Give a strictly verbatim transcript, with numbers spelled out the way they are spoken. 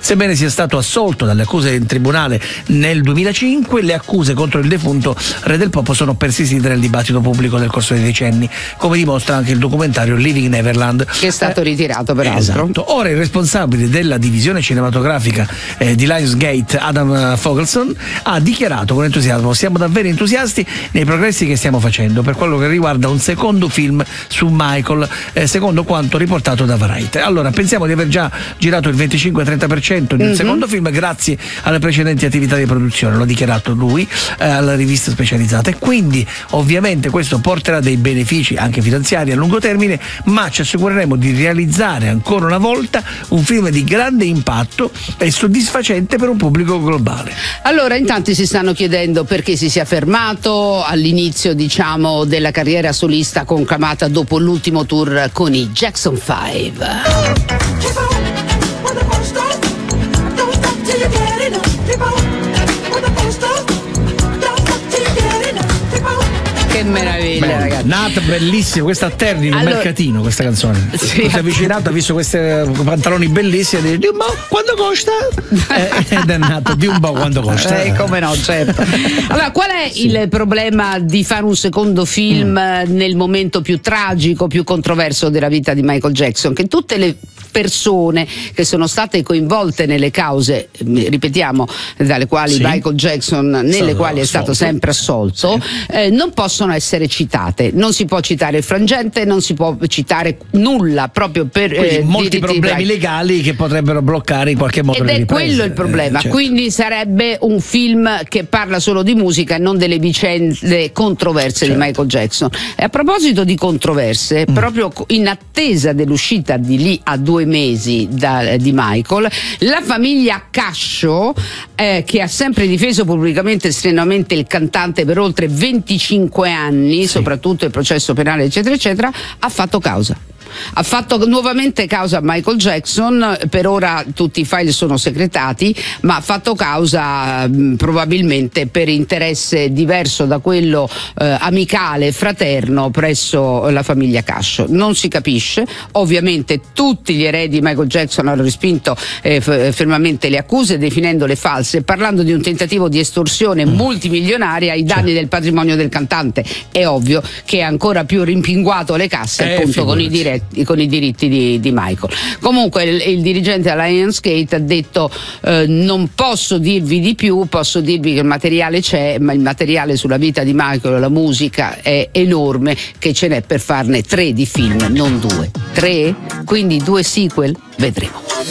Sebbene sia stato assolto dalle accuse in tribunale nel duemilacinque, le accuse contro il defunto re del pop sono persistite nel dibattito pubblico nel corso dei decenni, come dimostra anche il documentario Living Neverland, che è stato eh, ritirato peraltro. Esatto. Ora il responsabile della divisione cinematografica eh, di Lionsgate, Adam Fogelson, ha dichiarato con entusiasmo: siamo davvero entusiasti nei progressi che stiamo facendo per quello che riguarda un secondo film su Michael, eh, secondo quanto riportato da Variety. Allora, pensiamo di aver già girato il venticinque trenta per cento di un mm-hmm. secondo film grazie alle precedenti attività di produzione, l'ha dichiarato lui eh, alla rivista specializzata, e quindi ovviamente questo porterà dei benefici anche finanziari a lungo termine, ma ci assicureremo di realizzare ancora una volta un film di grande impatto e soddisfacente per un pubblico globale. Allora, in tanti si stanno chiedendo perché si sia fermato all'inizio, diciamo, della carriera solista conclamata dopo l'ultimo tour con i Jackson Five. Che meraviglia, beh, ragazzi. Nat, bellissimo, questa a Terni, allora, mercatino, questa canzone. Sì, si è avvicinato, ha visto questi pantaloni bellissimi, e dice: di un po' quanto costa? eh, ed è nato di un po' quanto costa. Eh, come no, certo. Allora, qual è sì. il problema di fare un secondo film mm. nel momento più tragico, più controverso della vita di Michael Jackson? Che tutte le persone che sono state coinvolte nelle cause, ripetiamo, dalle quali sì. Michael Jackson, nelle stato quali è stato assolto. sempre assolto, sì. eh, non possono essere citate. Non si può citare il frangente, non si può citare nulla, proprio per eh, molti problemi legali che potrebbero bloccare in qualche modo ed le è riprese. quello il problema. Eh, certo. Quindi sarebbe un film che parla solo di musica e non delle vicende controverse certo. di Michael Jackson. E a proposito di controverse, mm. proprio in attesa dell'uscita di lì a due mesi da, di Michael, la famiglia Cascio, eh, che ha sempre difeso pubblicamente strenuamente il cantante per oltre venticinque anni, sì. soprattutto il processo penale eccetera eccetera, ha fatto causa. Ha fatto nuovamente causa a Michael Jackson, per ora tutti i file sono segretati, ma ha fatto causa mh, probabilmente per interesse diverso da quello eh, amicale, fraterno presso la famiglia Cascio. Non si capisce, ovviamente tutti gli eredi di Michael Jackson hanno respinto eh, f- fermamente le accuse, definendole false, parlando di un tentativo di estorsione mm. multimilionaria ai danni del patrimonio del cantante. È ovvio che ha ancora più rimpinguato le casse eh, appunto con i diretti con i diritti di, di Michael. Comunque il, il dirigente della Lionsgate ha detto eh, non posso dirvi di più, posso dirvi che il materiale c'è, ma il materiale sulla vita di Michael, la musica è enorme, che ce n'è per farne tre di film, non due. Tre? Quindi due sequel? Vedremo.